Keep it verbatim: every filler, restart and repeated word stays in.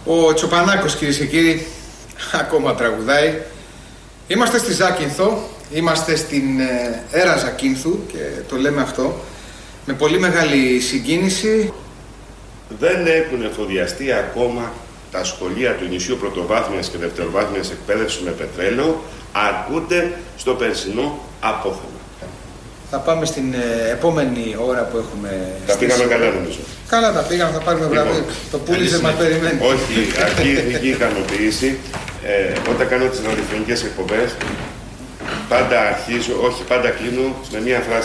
Ο Τσοπανάκος, κυρίες και κύριοι, ακόμα τραγουδάει. Είμαστε στη Ζάκυνθο, είμαστε στην Έρα Ζακύνθου και το λέμε αυτό με πολύ μεγάλη συγκίνηση. Δεν έχουν εφοδιαστεί ακόμα τα σχολεία του νησιού πρωτοβάθμιας και δευτεροβάθμιας εκπαίδευσης με πετρέλαιο, αρκούνται στο περσινό απόθεμα. Θα πάμε στην ε, επόμενη ώρα που έχουμε. Τα πήγαμε καλά, νομίζω. Καλά τα πήγαμε, θα πάρουμε βραβείο. Λοιπόν, το πούλης δεν μας περιμένει. Όχι, αρκεί η εθνική ικανοποίηση. Ε, όταν κάνω τις ραδιοφωνικές εκπομπές, πάντα αρχίζω, όχι πάντα κλείνω με μία φράση.